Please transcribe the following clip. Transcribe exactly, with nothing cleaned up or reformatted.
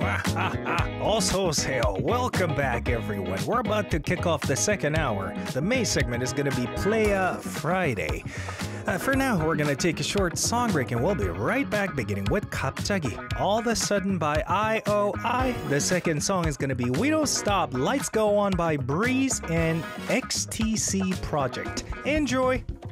Also, hail. Welcome back, everyone. We're about to kick off the second hour. The May segment is going to be Playa Friday. Uh, for now, we're going to take a short song break and we'll be right back, beginning with Kapchagi, All of a Sudden by I O I. The second song is going to be We Don't Stop, Lights Go On by Breeze and X T C Project. Enjoy!